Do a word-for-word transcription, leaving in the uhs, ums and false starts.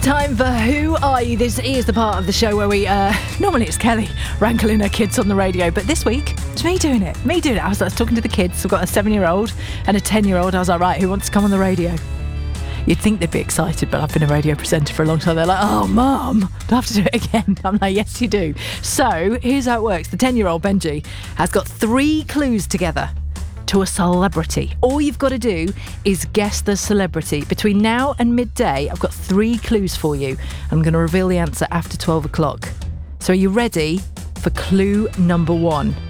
time for Who Are You? This is the part of the show where we, uh, normally it's Kelly wrangling her kids on the radio, but this week, it's me doing it. Me doing it. I was, I was talking to the kids. We've got a seven-year-old and a ten-year-old. I was like, right, who wants to come on the radio? You'd think they'd be excited, but I've been a radio presenter for a long time. They're like, oh, Mum, do I have to do it again? I'm like, yes, you do. So here's how it works. The ten-year-old Benji has got three clues together to a celebrity. All you've got to do is guess the celebrity. Between now and midday, I've got three clues for you. I'm going to reveal the answer after twelve o'clock. So are you ready for clue number one?